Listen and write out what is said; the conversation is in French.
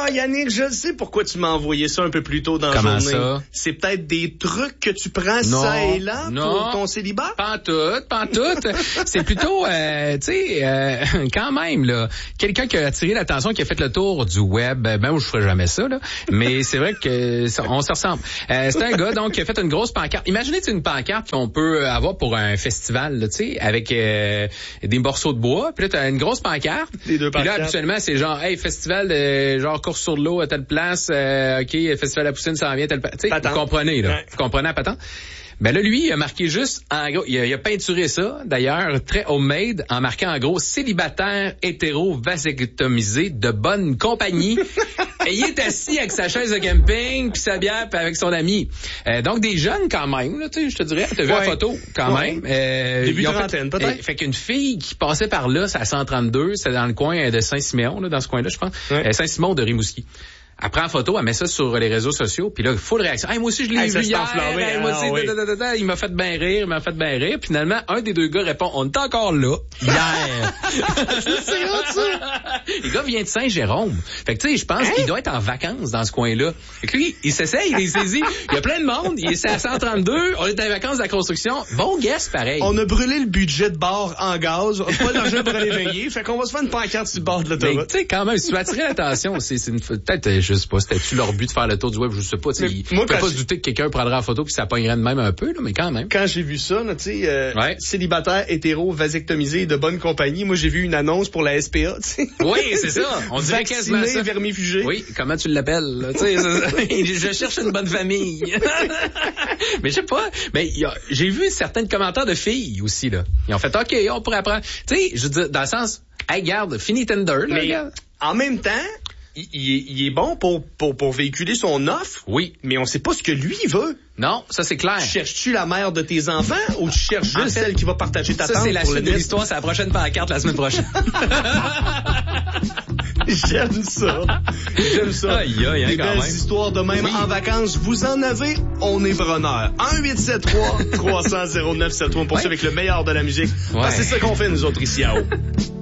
Yannick, je sais pourquoi tu m'as envoyé ça un peu plus tôt dans la journée. Ça? C'est peut-être des trucs que tu prends ça et là pour ton célibat? Pas en tout. C'est plutôt, quand même, là, quelqu'un qui a attiré l'attention, qui a fait le tour du web. Ben, je ferais jamais ça, là. Mais c'est vrai que on se ressemble. C'est un gars, donc, qui a fait une grosse pancarte. Imaginez, une pancarte qu'on peut avoir pour un festival, là, tu sais, avec des morceaux de bois. Puis là, t'as une grosse pancarte. Les deux pancartes. Puis là, habituellement, c'est genre, hey, festival de, genre, course sur l'eau à telle place, OK, festival à la poutine, ça en vient à telle place. Tu sais, vous comprenez, là. Ouais. Vous comprenez à patente? Ben là, lui, il a marqué juste, en gros, il a peinturé ça, d'ailleurs, très homemade, en marquant en gros, célibataire, hétéro, vasectomisé, de bonne compagnie. Et il est assis avec sa chaise de camping, puis sa bière, puis avec son ami. Donc, des jeunes quand même, là, tu sais, je te dirais, t'as vu la photo, quand même. Début de trentaine, peut-être. Fait qu'une fille qui passait par là, c'est à 132, c'est dans le coin de Saint-Siméon, là, dans ce coin-là, je pense. Ouais. Saint-Simon de Rimouski. Elle prend en photo, elle met ça sur les réseaux sociaux, puis là, full réaction. Hey, moi aussi, je l'ai vu hier. Moi aussi, il m'a fait bien rire, Puis finalement, un des deux gars répond, on est encore là, hier. Le gars vient de Saint-Jérôme. Fait que, tu sais, je pense qu'il doit être en vacances dans ce coin-là. Fait que lui, il s'essaye, il est saisi. Il y a plein de monde. Il est à 132. On est en vacances de la construction. Bon guess, pareil. On a brûlé le budget de bar en gaz. On n'a pas d'argent pour aller veiller. Fait qu'on va se faire une pancarte sur le bord de l'autoroute. Mais, tu sais, quand même, si tu veux attirer l'attention, c'est peut-être, je sais pas, c'était-tu leur but de faire le tour du web, je sais pas. Ils ne peuvent pas se douter que quelqu'un prendra en photo puis ça pognerait de même un peu, là, mais quand même. Quand j'ai vu ça, tu sais, célibataire, hétéro, vasectomisé, de bonne compagnie, moi j'ai vu une annonce pour la SPA, tu sais. Oui, c'est ça. On dirait quasiment ça. Vermifugé. Oui, comment tu l'appelles, tu sais. Je cherche une bonne famille. Mais je sais pas. Mais j'ai vu certains commentaires de filles aussi, là. Ils ont fait, OK, on pourrait apprendre. Tu sais, je veux dire, dans le sens, hey, garde, fini Tinder, là, mais en même temps, il est bon pour véhiculer son offre. Oui. Mais on sait pas ce que lui veut. Non, ça c'est clair. Cherches-tu la mère de tes enfants ou tu cherches juste celle qui va partager ta tante? Ça, c'est la suite de l'histoire, c'est la prochaine pancarte la semaine prochaine. J'aime ça. Aïe, des belles histoires de même en vacances. Vous en avez, on est preneur. 1-873-300-0973. On poursuit avec le meilleur de la musique. C'est ça qu'on fait, nous autres, ici à haut.